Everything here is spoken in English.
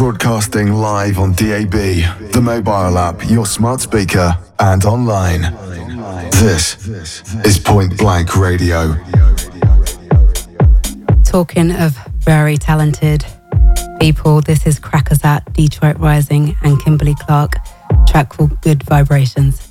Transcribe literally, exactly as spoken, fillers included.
Broadcasting live on D A B, the mobile app, your smart speaker, and online. This is Point Blank Radio. Talking of very talented people, this is Crackers at Detroit Rising and Kimberly Clark, track called Good Vibrations.